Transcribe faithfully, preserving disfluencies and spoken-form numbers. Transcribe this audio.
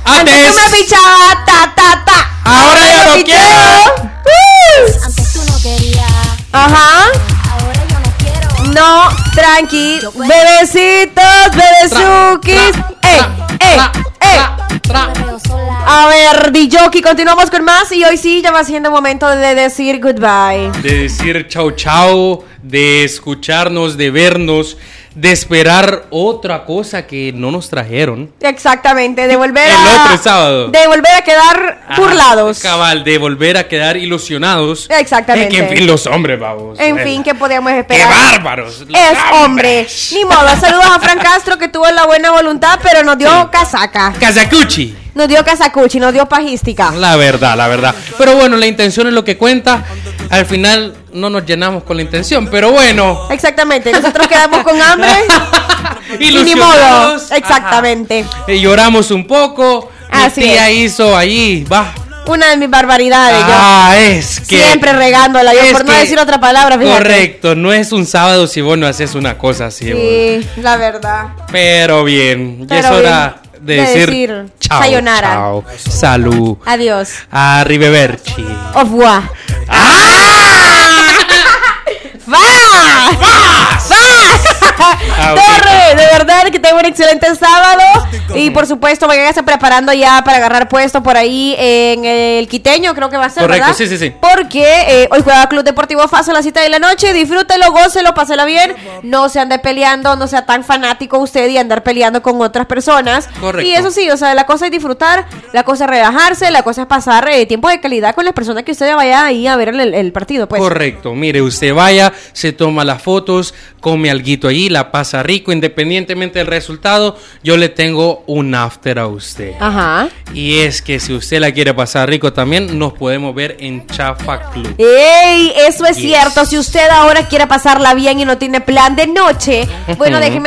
Antes, Antes tú me pichabas, ta, ta, ta. Ahora, Ahora yo no quiero. Uh. Antes tú no querías. Ajá. Ahora yo no quiero. No, tranqui. Bebecitos, bebezukis. Eh, eh, eh. A ver, Dijoki, continuamos con más. Y hoy sí ya va siendo momento de decir goodbye. De decir chau chau, de escucharnos, de vernos, de esperar otra cosa que no nos trajeron. Exactamente, de volver el a... otro sábado. De volver a quedar burlados. Ajá, cabal, de volver a quedar ilusionados. Exactamente. Es que en fin, los hombres, vamos. En fin, ¿qué podíamos esperar? ¡Qué bárbaros! Es hombre. Ni modo, saludos a Fran Castro, que tuvo la buena voluntad, pero nos dio sí. casaca. Casacuchi. Nos dio casacuchi, nos dio pajística. La verdad, la verdad. Pero bueno, la intención es lo que cuenta. Al final no nos llenamos con la intención, pero bueno. Exactamente, nosotros quedamos con hambre. Y ni modo. Exactamente. Ajá. Y lloramos un poco. Así Mi tía es. hizo ahí, va. Una de mis barbaridades. Ah, yo. es que. Siempre regándola, yo por no decir otra palabra, fíjate. Correcto, no es un sábado si vos no haces una cosa así. Sí, vos. La verdad. Pero bien, Pero ya es hora bien. de, de decir, decir chao, sayonara. Chao, salud. Adiós. Arrivederci. Au revoir. ¡Ah! ¡Va! ¡Va! Ah, Torre, de verdad que tengo un excelente sábado. Y por supuesto, váyanse preparando ya para agarrar puesto por ahí en el Quiteño, creo que va a ser. Correcto, ¿verdad? sí, sí, sí. Porque eh, hoy juega Club Deportivo Faso a las siete de la noche. Disfrútelo, gócelo, pásela bien. No se ande peleando, no sea tan fanático usted y andar peleando con otras personas. Correcto. Y eso sí, o sea, la cosa es disfrutar, la cosa es relajarse, la cosa es pasar eh, tiempo de calidad con las personas que usted vaya ahí a ver el, el partido, pues. Correcto, mire, usted vaya, se toma las fotos, come alguito allí, la pasa rico, independientemente del resultado, yo le tengo un after a usted. Ajá. Y es que si usted la quiere pasar rico también, nos podemos ver en Chafa Club. ¡Ey! Eso es Yes. cierto. Si usted ahora quiere pasarla bien y no tiene plan de noche, bueno, déjeme